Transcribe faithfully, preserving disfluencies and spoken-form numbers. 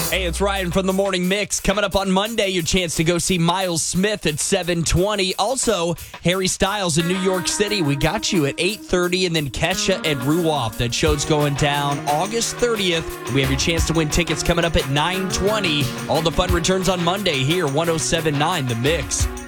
Hey, it's Ryan from the Morning Mix. Coming up on Monday, your chance to go see Miles Smith at seven twenty. Also, Harry Styles in New York City. We got you at eight thirty, and then Kesha and Ruoff. That show's going down August thirtieth. We have your chance to win tickets coming up at nine twenty. All the fun returns on Monday here, one oh seven point nine The Mix.